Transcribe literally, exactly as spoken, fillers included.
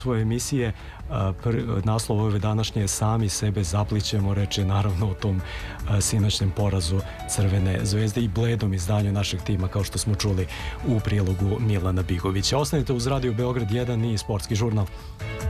svoje emisije. Naslov ove današnje Sami sebe zaplićemo, reče naravno o tom sinoćnem porazu Crvene zvezde i bledom izdanju našeg tima, kao što smo čuli u prilogu Milana Bigovića. Ostanite uz Radio Beograd jedan i Sportski žurnal.